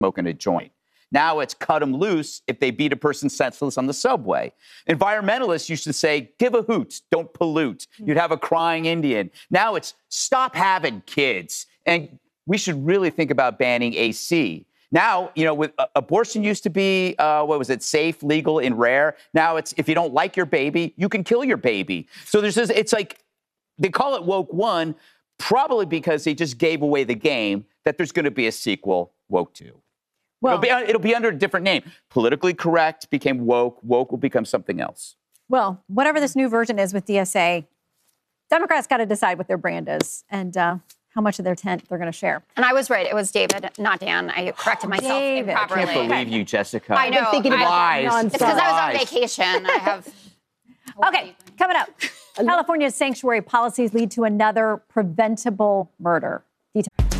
smoking a joint. Now it's cut them loose if they beat a person senseless on the subway. Environmentalists used to say, give a hoot, don't pollute. You'd have a crying Indian. Now it's stop having kids. And we should really think about banning AC. Now, with abortion used to be, safe, legal, and rare. Now it's if you don't like your baby, you can kill your baby. So there's this, it's like they call it Woke 1, probably because they just gave away the game that there's going to be a sequel, Woke 2. Well, it'll be under a different name. Politically correct became woke. Woke will become something else. Well, whatever this new version is with DSA, Democrats got to decide what their brand is and how much of their tent they're going to share. And I was right. It was David, not Dan. I corrected myself improperly. I can't believe you, Jessica. I know. Thinking about lies. It's because I was on vacation. I have... Okay, coming up. California's sanctuary policies lead to another preventable murder. Details.